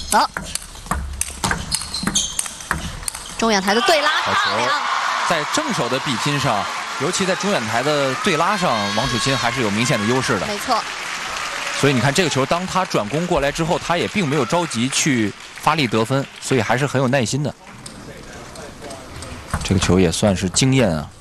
好，中远台的对拉漂亮。 在正手的比拼上，尤其在中远台的对拉上，王楚钦还是有明显的优势的。 没错。 所以你看这个球，当他转攻过来之后，他也并没有着急去发力得分，所以还是很有耐心的。这个球也算是经验啊。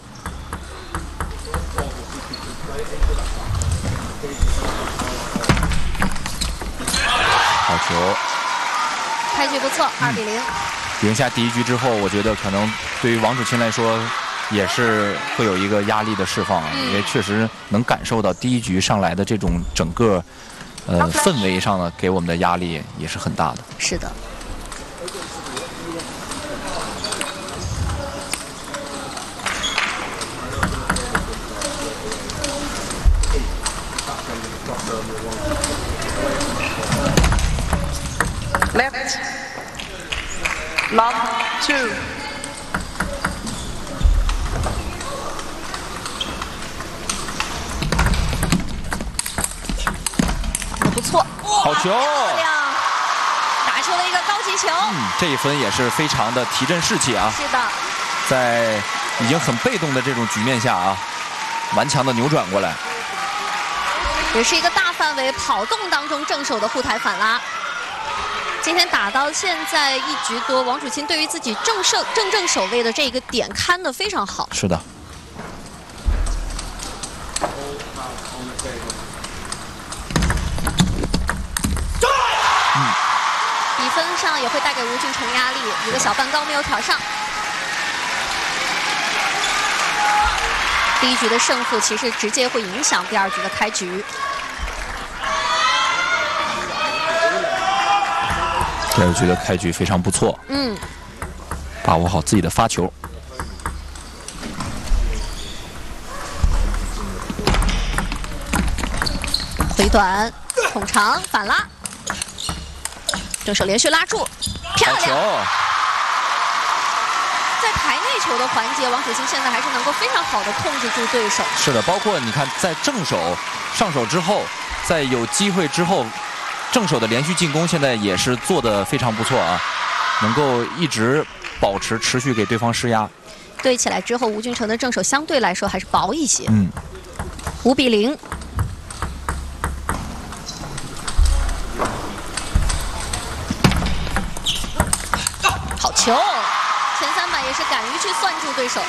好球， 开局不错，2比0。 赢下第一局之后，我觉得可能对于王楚钦来说，也是会有一个压力的释放啊，因为确实能感受到第一局上来的这种整个氛围上呢，给我们的压力也是很大的。 是的。 Left. Love 2. 不错， 好球，漂亮，打出了一个高级球。 这一分也是非常的提振士气啊。 是的， 在已经很被动的这种局面下啊，顽强的扭转过来， 也是一个大范围跑动当中正手的护台反拉。今天打到现在1局多，王楚钦对于自己正手位的这个点看得非常好。 是的。 比分上也会带给吴俊成压力，一个小半高没有挑上。第一局的胜负其实直接会影响第2局的开局。 第2局的开局非常不错，把握好自己的发球。 回短，捅长，反拉，正手连续拉住，漂亮！在台内球的环节，王楚钦现在还是能够非常好的控制住对手。 是的，包括你看，在正手上手之后，在有机会之后，正手的连续进攻现在也是做得非常不错啊，能够一直保持持续给对方施压。 对起来之后，吴俊成的正手相对来说还是薄一些。5比0。好球！前3板也是敢于去算住对手。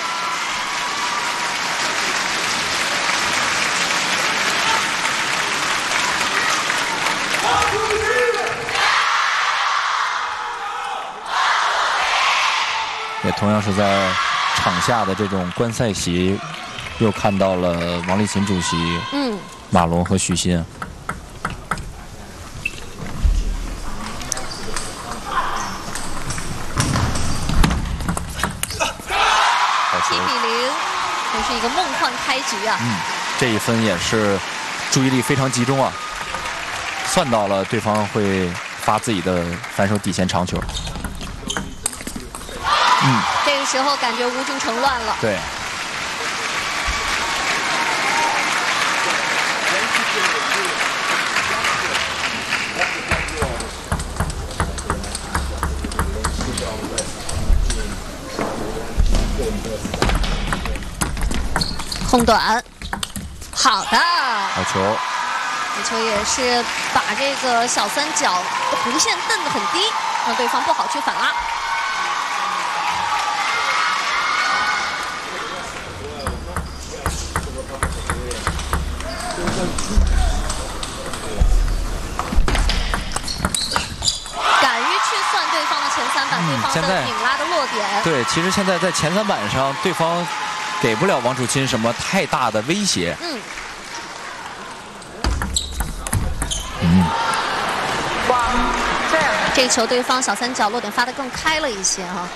也同样是在场下的这种观赛席，又看到了王励勤主席、马龙和许昕。 7比0，这是一个梦幻开局啊！ 这一分也是注意力非常集中啊，算到了对方会发自己的反手底线长球。 这个时候感觉吴俊成乱了。 对。 空短，好的， 好球。 这球也是把这个小三角的弧线蹬得很低，让对方不好去反拉。敢于去算对方的前3板，对方的顶拉的落点。 对，其实现在在前3板上，对方给不了王楚钦什么太大的威胁。 这个球对方小三角落点发得更开了一些哈。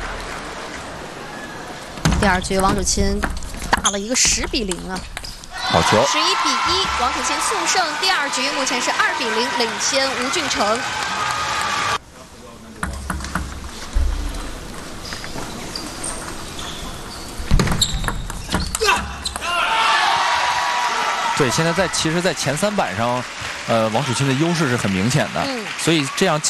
第2局王楚钦打了一个10比0啊。 好球。 11比1，王楚钦速胜第2局，目前是2比0领先吴俊成。 对，现在其实，在前3板上，王楚钦的优势是很明显的，所以这样。